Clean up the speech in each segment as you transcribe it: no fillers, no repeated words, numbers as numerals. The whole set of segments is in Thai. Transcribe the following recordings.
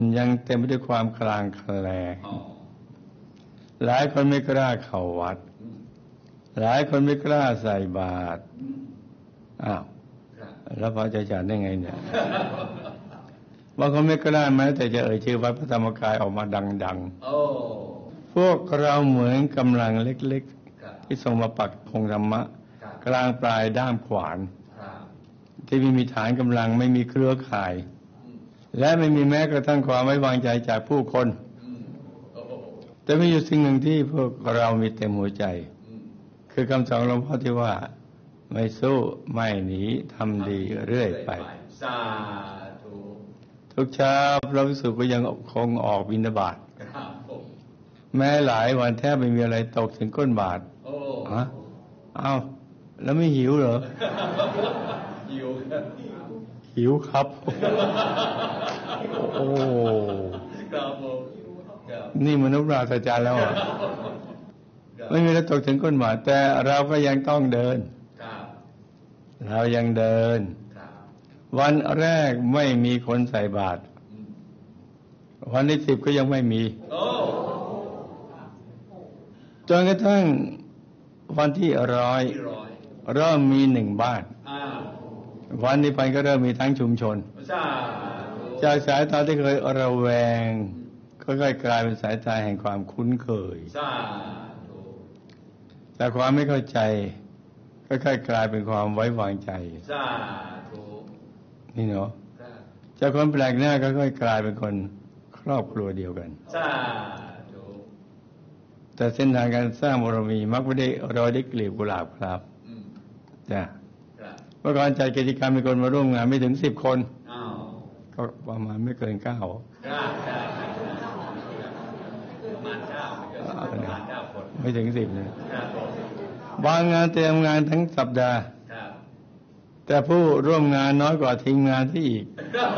ยังเต็มไปด้วยความคลางแคลงหลายคนไม่กล้าเข้าวัดหลายคนไม่กล้าใส่บาตรอ้าวแล้วพอจะฉันได้ไงเนี่ยบางคนไม่กล้าแม้แต่จะเอ่ยชื่อวัดพระธรรมกายออกมาดังๆพวกเราเหมือนกำลังเล็กๆที่ส่งมาปักธงธรรมะกลางปลายด้ามขวานที่ไม่มีฐานกำลังไม่มีเครือข่ายและไม่มีแม้กระทั่งความไว้วางใจจากผู้คนแต่มีอยู่สิ่งหนึ่งที่พวกเรามีเต็มหัวใจคือคำสอนหลวงพ่อที่ว่าไม่สู้ไม่หนีทำดีเรื่อยไปสาธุทุกเช้าพระภิกษุก็ยังคงออกบิณฑบาตแม้หลายวันแทบไม่มีอะไรตกถึงก้นบาตรอ้าวแล้วไม่หิวเหรอหิวครับโอ้นี่มนุษย์ราชจารย์แล้วอ่ะไม่มีอะไรตกถึงก้นบาตรแต่เราก็ยังต้องเดินเรายังเดินวันแรกไม่มีคนใส่บาตรวันที่10ก็ยังไม่มีจนกระทั่งวันที่100เริ่มมี1บ้านวันนี้ไปก็เริ่มมีทั้งชุมชนจากสายตาที่เคยระแวงค่อยๆกลายเป็นสายตาแห่งความคุ้นเคยแต่ความไม่เข้าใจค่อยๆกลายเป็นความไว้วางใจนี่เนาะจากคนแปลกหน้าก็ค่อยๆกลายเป็นคนครอบครัวเดียวกันแต่เส้นทางการสร้างบารมีมักไม่ได้โรยด้วยกลีบกุหลาบครับจ้ะเมื่อก่อนจัดกิจกรรมมีคนมาร่วมงานไม่ถึง10 คนก็ประมาณไม่เกิน9ไม่ถึง10เลยบางงานเตรียมงานทั้งสัปดาห์แต่ผู้ร่วมงานน้อยกว่าทีมงานที่อีก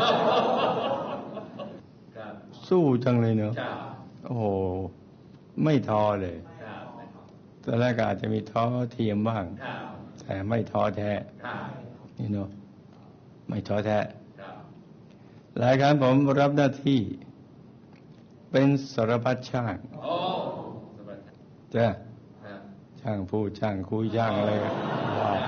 สู้จังเลยเนอะโอ้โหไม่ท้อเลยตอนแรกอาจจะมีท้อเทียมบ้างแต่ไม่ท้อแท้นี่เนาะไม่ท้อแท้หลายครั้งผมรับหน้าที่เป็นสารพัดช่างจ้ะช่างพูดช่างคุยช่างอะไรว่าไป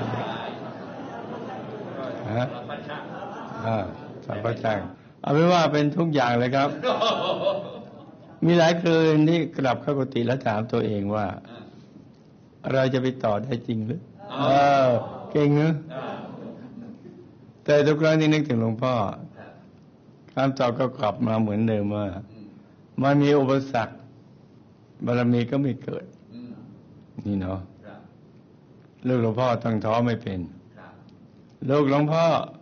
ฮะสารพัดช่างเอาเป็นว่าเป็นทุกอย่างเลยครับมีหลายคืนที่กลับเข้ากุฏิแล้วถามตัวเองว่าเราจะไปต่อได้จริงหรือเก่งเนอะแต่ทุกครั้งที่นึกถึงหลวงพ่อคำตอบก็กลับมาเหมือนเดิมว่ามันมีอุปสรรคบารมีก็ไม่เกิดนี่เนาะลูกหลวงพ่อต้องท้อไม่เป็นลูกหลวงพ่อ